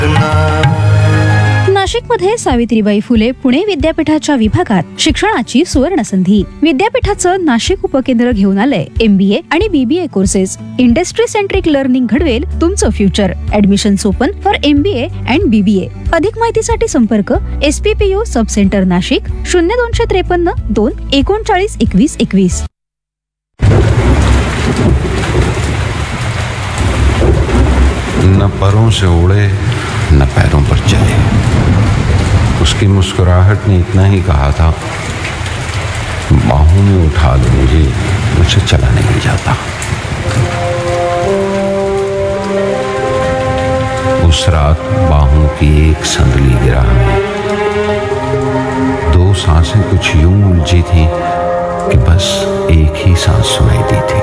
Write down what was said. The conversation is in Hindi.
नाशिकमध्ये सावित्रीबाई फुले पुणे विद्यापीठाच्या विभागात शिक्षणाची सुवर्ण संधी. विद्यापीठाचं नाशिक उपकेंद्र घेऊन आलंय MBA आणि BBA courses. Industry centric learning घडवेल तुमचं future. Admissions open for MBA and BBA. अधिक माहितीसाठी संपर्क SPPU सब सेंटर नाशिक 0253 2 39 21 21. न परों से उड़े न पैरों पर चले, उसकी मुस्कुराहट ने इतना ही कहा था, बाहों में उठा लो मुझे चला नहीं जाता। उस रात बाहों की एक संदली गिरा में 2 सांसें कुछ यूं उलझी थी कि बस एक ही सांस सुनाई दी थी।